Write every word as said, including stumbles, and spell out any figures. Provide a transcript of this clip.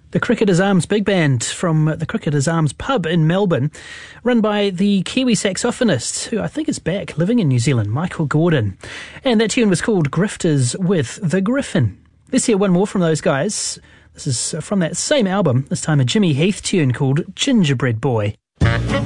The Cricketers Arms Big Band from the Cricketers Arms pub in Melbourne, run by the Kiwi saxophonist, who I think is back living in New Zealand, Michael Gordon. And that tune was called Grifters with the Griffin. Let's hear one more from those guys. This is from that same album, this time a Jimmy Heath tune called Gingerbread Boy.